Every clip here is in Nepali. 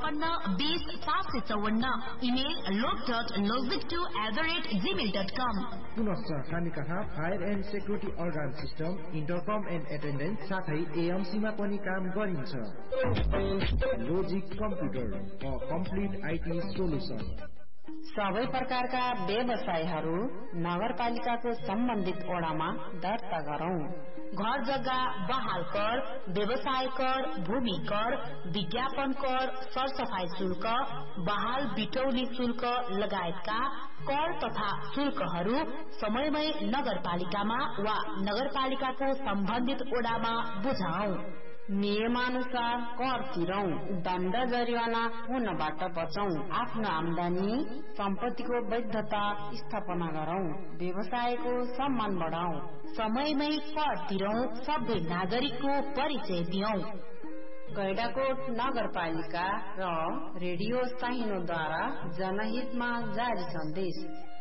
9520 इमेल log.logic2@gmail.com। पुनश्च हामी कहाँ fire and security organ system, इन्टरकम and attendance साथै एएमसी मा पनि काम गरिन्छ। Logic computer, a complete IT solution. सबै प्रकारका व्यवसायहरू नगरपालिकाको सम्बन्धित वडामा दर्ता गरौं। घर जग्गा बहाल कर, व्यवसाय कर, भूमि कर, विज्ञापन कर, सरसफाई शुल्क, बहाल बिटौली शुल्क लगायतका कर तथा शुल्कहरू समयमै नगरपालिकामा वा नगरपालिकाको सम्बन्धित वडामा बुझाऊ। नियमानुसार कर तिरौं, दण्ड जरिवाना हुनबाट बचौं। आफ्नो आमदानी सम्पत्तिको वैधता स्थापना गरौं। व्यवसायको सम्मान बढाऊ। समयमै कर तिरौं, सबै नागरिकको परिचय दियौं। गैंडाकोट नगरपालिका र रेडियो साइनोद्वारा जनहितमा जारी सन्देश।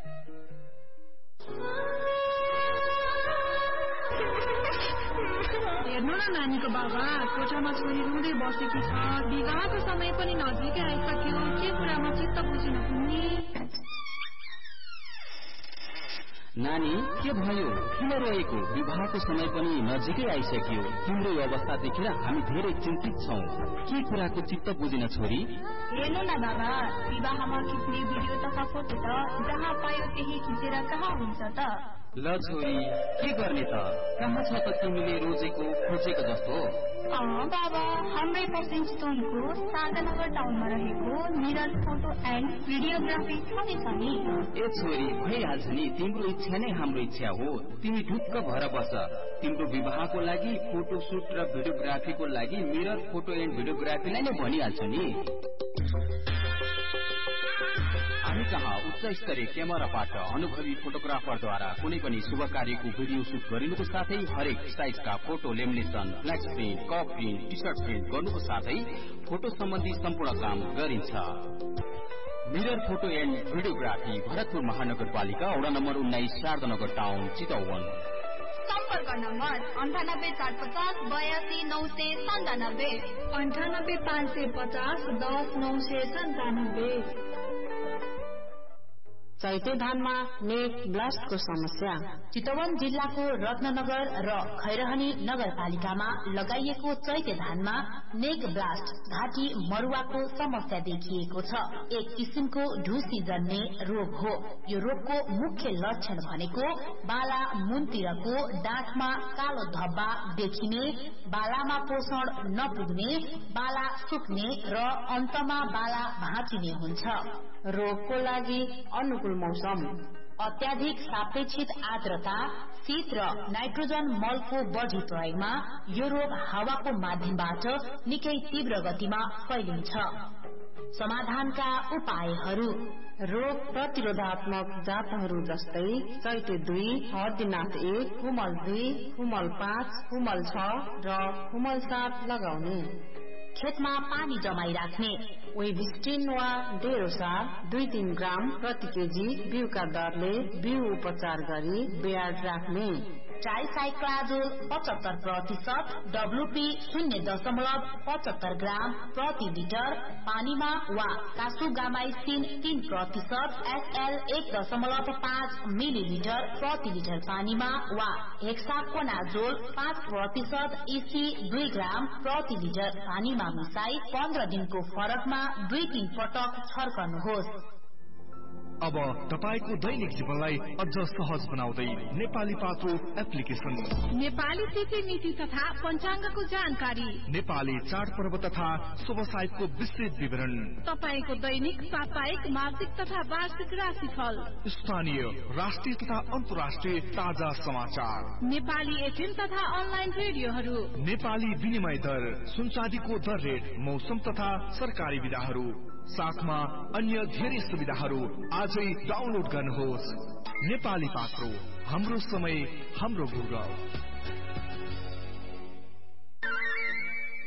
हेर्नु न नानीको बाबा, कोठामा छोरी रुँदै बसेकी छ। विवाहको समय पनि नजिकै आइसक्यो, के कुरामा चित्त बुझिन पुग्ने? नानी के भयो? किन रोएको? विवाहको समय पनि नजिकै आइसक्यो। तिम्रो अवस्था देखेर हामी धेरै चिन्तित छौं। के कुराको चित्त बुझिन छोरी? हेर्नु न बाबा, विवाहमा खिच्ने भिडियो तथा फोटो त जहाँ पायो त्यही खिचेर कहाँ हुन्छ त? ल छोरी, के गर्ने त? कहाँ छ त तिमीले रोजेको खोजेको जस्तो? बाबा, हाम्रै पश्चिम चितवनको शान्तानगर टाउनमा रहेको मिरर फोटो एन्ड भिडियोग्राफी छ नि। ए छोरी, भइहाल्छ नि। तिम्रो इच्छा नै हाम्रो इच्छा हो। तिमी ढुक्क भएर बस। तिम्रो विवाहको लागि फोटो सुट र भिडियोग्राफीको लागि मिरर फोटो एन्ड भिडियोग्राफीलाई नै भनिहाल्छ नि। हामी कहाँ उच्च स्तरीय क्यामेराबाट अनुभवी फोटोग्राफरद्वारा कुनै पनि शुभ कार्यको भिडियो सुट गरिनुको साथै हरेक साइजका photo lamination, फ्ल्याक्स print, cup print, T short print गर्नुको साथै फोटो सम्बन्धी सम्पूर्ण काम गरिन्छ। Mirror photo and videography, Bharatpur महानगरपालिका, वडा नम्बर 19, शारदानगर टाउन, चितवन। सम्पर्क नम्बर 9845 82 997, 98 550 10 997। चैते धानमा नेट ब्लास्टको समस्या। चितवन जिल्लाको रत्ननगर र खैरहनी नगरपालिकामा लगाइएको चैते धानमा नेक ब्लास्ट घाँटी मरुवाको समस्या देखिएको छ। एक किसिमको ढुसी जन्ने रोग हो। यो रोगको मुख्य लक्षण भनेको बाला मुनतिरको डाँठमा कालो धब्बा देखिने, बालामा पोषण नपुग्ने, बाला सुक्ने र अन्तमा बाला भाँचिने हुन्छ। रोगको लागि अनुकूल मौसम, अत्याधिक सापेक्षित आर्द्रता, शीत र नाइट्रोजन मलको बढ़ी प्रयोगमा यो रोग हावाको माध्यमबाट निकै तीव्र गतिमा फैलिन्छ। समाधानका उपायहरू: रोग प्रतिरोधात्मक जातहरू जस्तै चैते 2, हर्दीनाथ 1, कुमल 2, कुमल 5, कुमल 6 र कुमल 7 लगाउने। खेतमा पानी जमाई राख्ने। वेबिस्टिन वा डेरोसार 2-3 ग्राम प्रति केजी बिउका दरले बिउ उपचार गरी ब्याड राख्ने। ट्राइसाइक्लाजोल 75%, WP 0.75 ग्राम प्रति लिटर पानीमा वा कासुगामाइसिन 3%, SL 1.5 मिलिलिटर प्रति लिटर पानीमा वा हेक्साकोनाजोल 5%, EC 2 ग्राम प्रति लिटर पानीमा मिसाई 15 दिनको फरकमा 2-3 पटक छर्कनुहोस्। अब तपाईको दैनिक जीवनलाई अझ सहज बनाउँदै नेपाली पात्रो एप्लिकेशन, नेपाली तिथि मिति तथा पञ्चाङ्गको जानकारी, नेपाली चाडपर्व तथा शुभ साहित्यको विस्तृत विवरण, तपाईको दैनिक, साप्ताहिक, मासिक तथा वार्षिक राशिफल, स्थानीय, राष्ट्रिय तथा अन्तर्राष्ट्रिय ताजा समाचार, नेपाली एफएम तथा अनलाइन रेडियोहरू, नेपाली विनिमय दर, सुनचाँदीको दर रेट, मौसम तथा सरकारी विधाहरू, साथमा अन्य धेरै सुविधाहरू आजै डाउनलोड गर्नुहोस्। नेपाली पात्रो, हाम्रो समय, हाम्रो गौरव।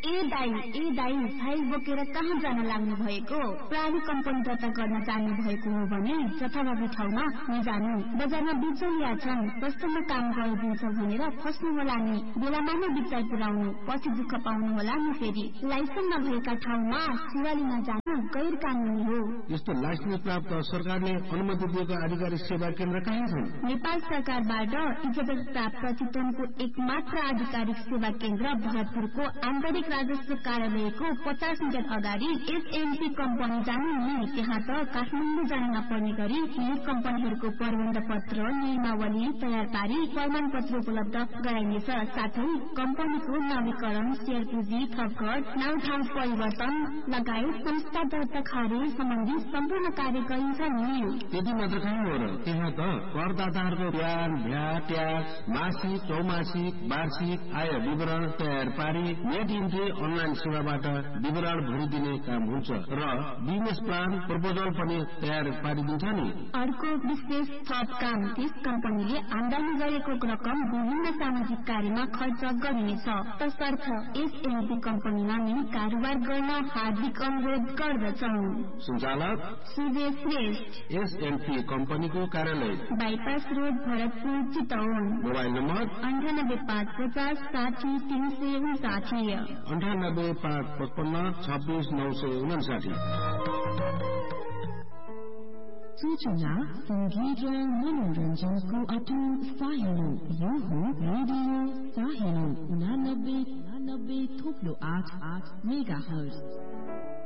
ए दाई फाइल बोकेर कहाँ जान लाग्नु भएको? प्राली कम्पनी दर्ता गर्न जानु भएको हो भने जथाभावी ठाउँमा नजानु। बजारमा बिचौलिया छन्, प्रस्तुतमा काम गरिदिन्छ भनेर फस्नु होला नि। बेलामा नै विचार पुर्याउनु, पछि दुःख पाउनु होला नि। फेरि लाइसेन्स नभएका ठाउँमा सेवा लिन जानु गैर कानूनी हो। यस्तो लाइसेन्स प्राप्त सरकारले अनुमति दिएको आधिकारिक सेवा केन्द्र कहाँ छन्? नेपाल सरकारबाट इजाजत प्राप्त चितवनको एकमात्र आधिकारिक सेवा केन्द्र भरतपुरको आन्तरिक राजस्व कार्यालयको 50 मिटर अगाडि एसएमपी कम्पनी जानु नि। त्यहाँ त काठमाडौँ जान नपर्ने गरी यी कम्पनीहरूको प्रबन्ध पत्र, नियमावली तयार पारी प्रमाण पत्र उपलब्ध गराइनेछ। साथै कम्पनीको नवीकरण, शेयर पुँजी, थपघट, नाउँ ठाउँ परिवर्तन लगायत संस्था दर्ता खारेज सम्बन्धी सम्पूर्ण कार्य गरिन्छ नि। त्यति मात्र कहाँ हो र? त्यहाँ त करदाताहरूको ब्याज, भ्याट, ट्याक्स, मासिक, चौमासिक, वार्षिक आय विवरण तयार पारी नेट इन्ट्री अनलाइन सेवाबाट विवरण भरिदिने काम हुन्छ र बिजनेस प्लान प्रपोजल पनि तयार पारिदिन्छ नि। अर्को विशेष थप काम, त्यस कम्पनीले आमदानी गरेको रकम विभिन्न सामाजिक कार्यमा खर्च गरिनेछ। तसर्थ एसएमपी कम्पनीमा नि कारोबार गर्न हार्दिक अनुरोध गर्दछौ। सञ्चालक सुदेश श्रेष्ठ, एसएमपी कम्पनीको कार्यालय bypass road, Bharatpur, Chitwan. Mobile number 9855600359 9855562959। सूचना, संगीत र मनोरञ्जनको अटुट साहिलो यो हो रेडियो साहिलो 89.8 मेगाहर्ज।